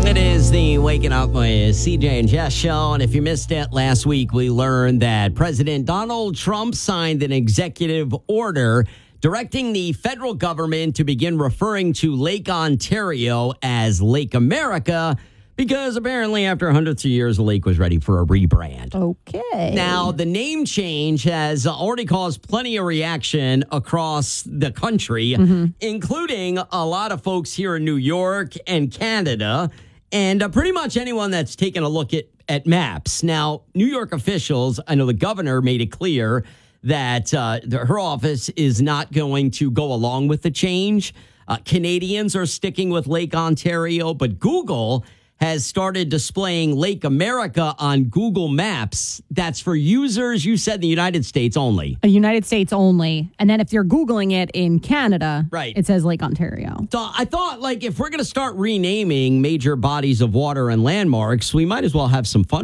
It is the Waking Up with CJ and Jess show. And if you missed it last week, we learned that President Donald Trump signed an executive order directing the federal government to begin referring to Lake Ontario as Lake America because apparently after hundreds of years, the lake was ready for a rebrand. Okay. Now, the name change has already caused plenty of reaction across the country, including a lot of folks here in New York and Canada, and pretty much anyone that's taken a look at maps. Now, New York officials, I know the governor made it clear that her office is not going to go along with the change. Canadians are sticking with Lake Ontario, but Google has started displaying Lake America on Google Maps. That's for users, you said, in the United States only. United States only. And then if you're Googling it in Canada, Right. it says Lake Ontario. So I thought, like, if we're going to start renaming major bodies of water and landmarks, we might as well have some fun